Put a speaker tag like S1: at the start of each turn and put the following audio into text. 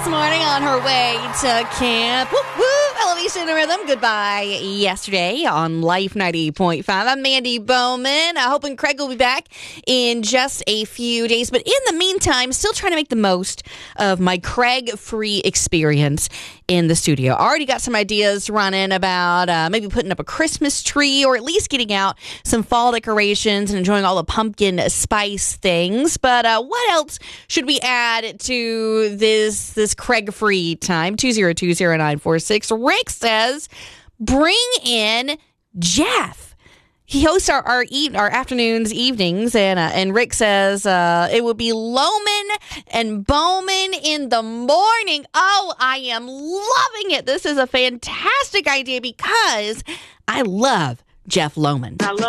S1: this morning on her way to camp. Woo, woo, Elevation and Rhythm. Goodbye yesterday on Life 90.5. I'm Mandy Bowman. Hoping Craig will be back in just a few days. But in the meantime, still trying to make the most of my Craig-free experience in the studio. Already got some ideas running about maybe putting up a Christmas tree or at least getting out some fall decorations and enjoying all the pumpkin spice things. But what else should we add to this Craig-free time? 2020946. Rick says, bring in Jeff. He hosts our afternoons, evenings, and Rick says it would be Loman and Bowman in the morning. Oh, I am loving it. This is a fantastic idea because I love Jeff Loman.